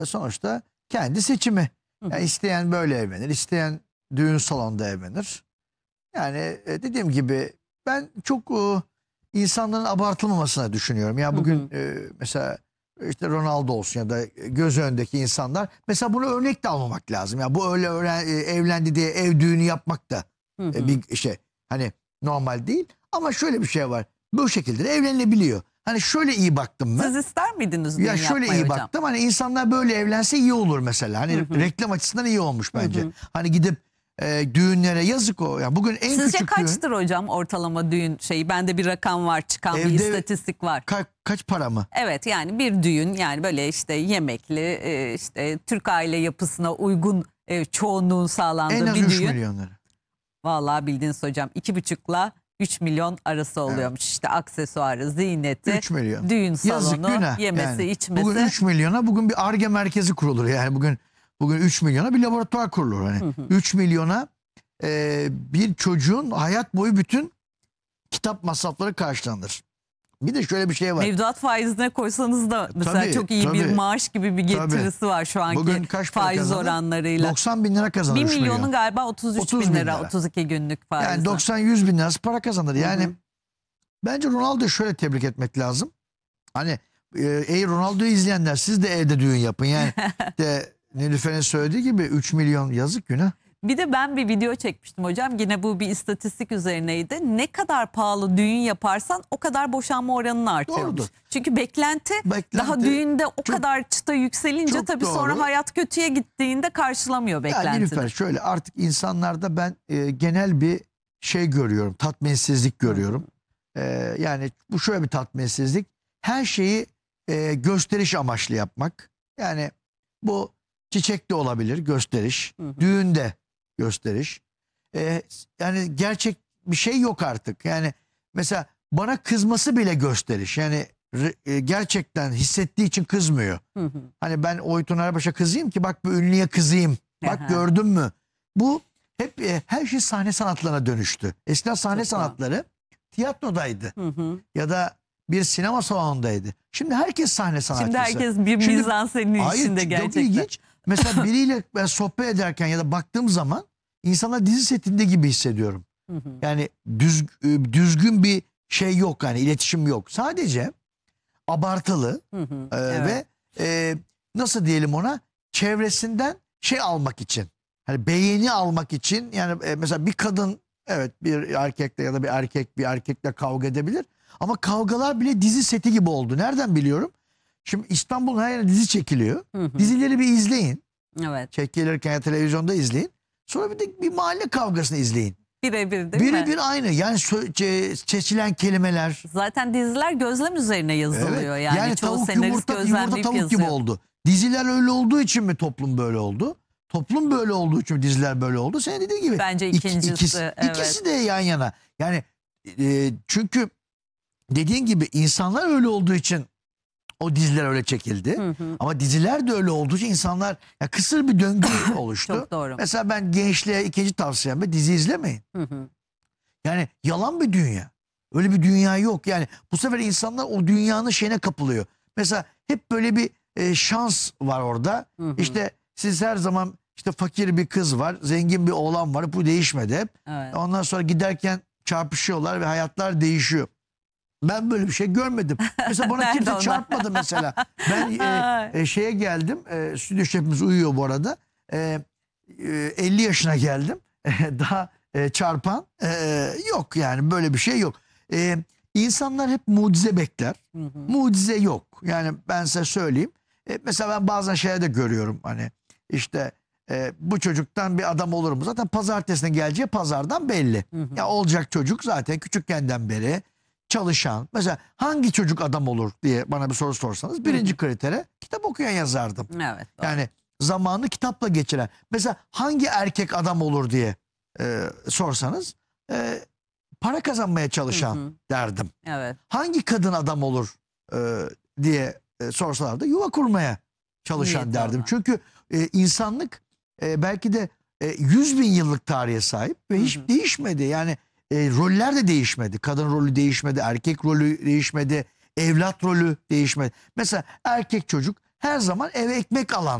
sonuçta kendi seçimi. Hı hı. Yani isteyen böyle evlenir, isteyen düğün salonunda evlenir. Yani dediğim gibi ben çok insanların abartılmamasına düşünüyorum. Ya Hı bugün hı. mesela işte Ronaldo olsun ya da göz önündeki insanlar, mesela bunu örnek de almamak lazım. Ya bu öyle evlendi diye ev düğünü yapmak da Hı hı. bir şey, hani normal değil. Ama şöyle bir şey var. Bu şekilde de evlenilebiliyor. Hani şöyle iyi baktım ben. Siz ister miydiniz düğün Ya şöyle yapmayı iyi hocam? baktım. Hani insanlar böyle evlense iyi olur mesela. Hani Hı hı. reklam açısından iyi olmuş Hı bence. hı. Hani gidip düğünlere yazık o. Yani bugün en Sizce küçük düğün kaçtır hocam ortalama düğün şeyi? Bende bir rakam var, çıkan bir evde istatistik var. kaç para mı? Evet, yani bir düğün, yani böyle işte yemekli, işte Türk aile yapısına uygun çoğunluğun En sağlandığı az bir 3 düğün. milyon lira. Vallahi bildiniz hocam, 2,5'la 3 milyon arası Evet. oluyormuş. İşte aksesuarı, ziyneti, 3 milyon. düğün Yazık, salonu, günah yemesi, yani. içmesi. Bugün 3 milyona bugün bir Ar-Ge merkezi kurulur. Yani bugün 3 milyona bir laboratuvar kurulur. Hani Hı hı. 3 milyona bir çocuğun hayat boyu bütün kitap masrafları karşılanır. Bir de şöyle bir şey var. Mevduat faizine koysanız da mesela Tabii, çok iyi bir tabii, maaş gibi bir tabii. getirisi var şu anki Bugün kaç para faiz kazanır? oranlarıyla. 90 bin lira kazanır 1 3 milyonun milyon. galiba 33 30 bin bin lira, lira. 32 günlük Yani faizi. 90-100 bin lirası para kazanır. Yani Hı hı. bence Ronaldo'yu şöyle tebrik etmek lazım. Hani ey Ronaldo'yu izleyenler, siz de evde düğün yapın. Yani de Nilüfer'in söylediği gibi 3 milyon yazık, günah. Bir de ben bir video çekmiştim hocam. Yine bu bir istatistik üzerineydi. Ne kadar pahalı düğün yaparsan o kadar boşanma oranın artıyormuş. Doğrudur. Çünkü beklenti daha düğünde o çok- kadar çıta yükselince çok tabii sonra doğru. hayat kötüye gittiğinde karşılamıyor Yani beklentini. Nilüfer, şöyle artık insanlarda ben genel bir şey görüyorum. Tatminsizlik görüyorum. Yani bu şöyle bir tatminsizlik. Her şeyi gösteriş amaçlı yapmak. Yani bu çiçek de olabilir, gösteriş. Hı hı. Düğünde gösteriş. Yani gerçek bir şey yok artık. Yani mesela bana kızması bile gösteriş. Yani gerçekten hissettiği için kızmıyor. Hı hı. Hani ben Oytun Erbaş'a kızayım ki bak bu ünlüye kızayım. Bak Aha. gördün mü? Bu hep her şey sahne sanatlarına dönüştü. Eskiden sahne Çok doğru. sanatları tiyatrodaydı Hı hı. ya da bir sinema salonundaydı. Şimdi herkes sahne sanatçısı. Şimdi herkes bir Şimdi- mizansenin Hayır, içinde çok gerçekten. ilginç. Mesela biriyle ben sohbet ederken ya da baktığım zaman insanlar dizi setinde gibi hissediyorum. Hı hı. Yani düzgün bir şey yok, yani iletişim yok. Sadece abartılı Hı hı. ve Evet. nasıl diyelim ona, çevresinden şey almak için, hani beğeni almak için. Yani mesela bir kadın, evet, bir erkekle ya da bir erkekle kavga edebilir ama kavgalar bile dizi seti gibi oldu. Nereden biliyorum? Şimdi İstanbul'un her yerine dizi çekiliyor. Hı hı. Dizileri bir izleyin. Evet. Çekilirken ya televizyonda izleyin. Sonra bir de bir mahalle kavgasını izleyin. Birebir değil mi? Birebir aynı. Yani seçilen kelimeler. Zaten diziler gözlem üzerine yazılıyor. Evet. Yani çoğu tavuk senarist yumurta gözlemleyip tavuk yazıyor. gibi oldu. Diziler öyle olduğu için mi toplum böyle oldu? Toplum böyle olduğu için mi diziler böyle oldu? Senin dediğin gibi. Bence ikincisi, evet. İkisi de yan yana. Yani çünkü dediğin gibi insanlar öyle olduğu için o diziler öyle çekildi. Hı hı. Ama diziler de öyle olduğu için insanlar, ya kısır bir döngü oluştu. Çok doğru. Mesela ben gençliğe ikinci tavsiyem, dizi izlemeyin. Hı hı. Yani yalan bir dünya. Öyle bir dünya yok. Yani bu sefer insanlar o dünyanın şeyine kapılıyor. Mesela hep böyle bir şans var orada. Hı hı. İşte siz her zaman işte fakir bir kız var, zengin bir oğlan var. Bu değişmedi hep. Evet. Ondan sonra giderken çarpışıyorlar ve hayatlar değişiyor. Ben böyle bir şey görmedim. Mesela bana Nerede kimse onlar? çarpmadı mesela. Ben şeye geldim. Stüdyo şefimiz uyuyor bu arada. 50 yaşına geldim. Daha çarpan yok, yani böyle bir şey yok. İnsanlar hep mucize bekler. Hı hı. Mucize yok. Yani ben size söyleyeyim. Mesela ben bazen şeye de görüyorum, hani işte bu çocuktan bir adam olur mu? Zaten pazartesine geleceği pazardan belli. Hı hı. Ya olacak çocuk zaten küçükkenden beri çalışan. Mesela hangi çocuk adam olur diye bana bir soru sorsanız, birinci kritere kitap okuyan yazardım. Evet. Doğru. Yani zamanını kitapla geçiren. Mesela hangi erkek adam olur diye sorsanız para kazanmaya çalışan Hı hı. derdim. Evet. Hangi kadın adam olur diye sorsalar da yuva kurmaya çalışan Niyeti derdim. olan. Çünkü insanlık belki de 100 bin yıllık tarihe sahip ve hiç Hı hı. değişmedi. Yani roller de değişmedi. Kadın rolü değişmedi, erkek rolü değişmedi, evlat rolü değişmedi. Mesela erkek çocuk her zaman eve ekmek alan